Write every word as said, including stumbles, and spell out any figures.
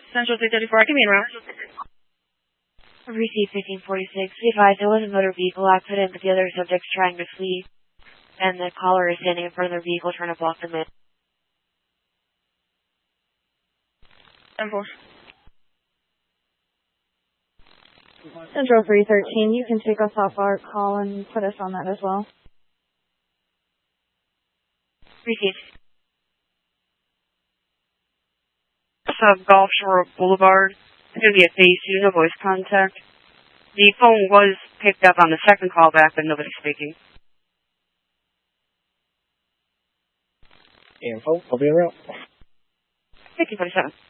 Central three thirty-four, give me a round. Received fifteen forty-six. Be advised there was a motor vehicle accident, but the other subject's trying to flee, and the caller is standing in front of their vehicle trying to block them in. ten four. Central three thirteen, you can take us off our call and put us on that as well. Received. Sub Gulf Shore Boulevard. It's going to be a phase two, no voice contact. The phone was picked up on the second call back, but nobody's speaking. Info, I'll be around. fifteen forty-seven.